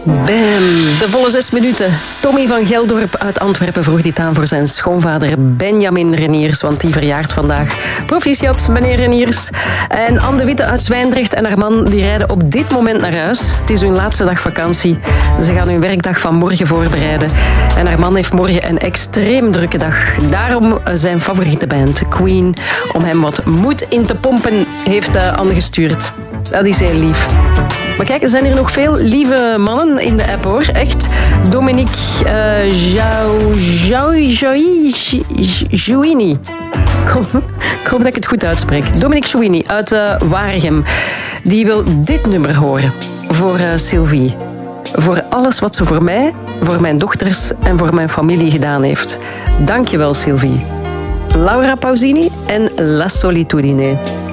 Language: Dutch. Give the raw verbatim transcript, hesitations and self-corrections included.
Bam, de volle zes minuten. Tommy van Geldorp uit Antwerpen vroeg dit aan voor zijn schoonvader Benjamin Reniers, want die verjaart vandaag. Proficiat, meneer Reniers. En Anne de Witte uit Zwijndrecht en haar man die rijden op dit moment naar huis. Het is hun laatste dag vakantie. Ze gaan hun werkdag van morgen voorbereiden. En haar man heeft morgen een extreem drukke dag. Daarom zijn favoriete band, Queen, om hem wat moed in te pompen, heeft Anne gestuurd. Dat is heel lief. Maar kijk, er zijn hier nog veel lieve mannen in de app, hoor. Echt. Dominique uh, Jou, Jou, Jou, Jouini. Ik hoop dat ik het goed uitspreek. Dominique Jouini uit uh, Waregem. Die wil dit nummer horen. Voor uh, Sylvie. Voor alles wat ze voor mij, voor mijn dochters en voor mijn familie gedaan heeft. Dank je wel, Sylvie. Laura Pausini en La Solitudine.